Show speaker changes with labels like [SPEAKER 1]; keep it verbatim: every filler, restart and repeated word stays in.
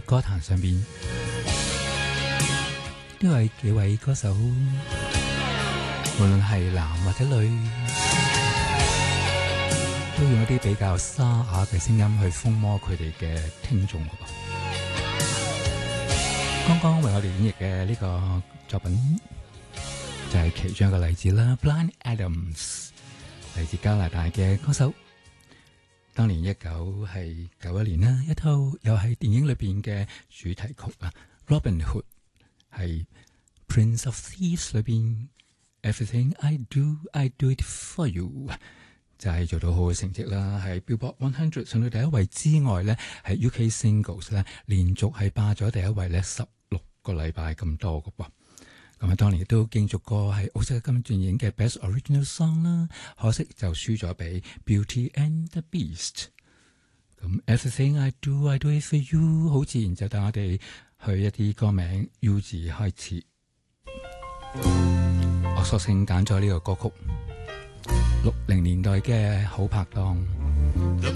[SPEAKER 1] 歌壇上邊，呢位幾位歌手，無論係男或者女，都用一啲比較沙啞嘅聲音去風魔佢哋嘅聽眾。剛剛為我哋演繹嘅呢個作品就係其中一個例子啦。Bryan Adams 嚟自加拿大嘅歌手，當年一九係九一年啦，一套又係電影裏邊嘅主題曲啊，《Robin Hood》係 Prince of Thieves 裏邊 Everything I Do I Do It For You， 就係做到好嘅成績啦，喺 Billboard 一百上到第一位之外咧，喺 U K Singles 咧連續係霸咗第一位咧十六個禮拜咁多嘅噃。咁啊，當年亦都競逐過係奧斯卡金像獎嘅 Best Original Song 啦，可惜就輸咗俾 Beauty and the Beast。咁 Everything I Do I Do It For You 好自然就帶我哋去一啲歌名 U 字開始。我索性揀咗呢個歌曲，六零年代嘅好拍檔。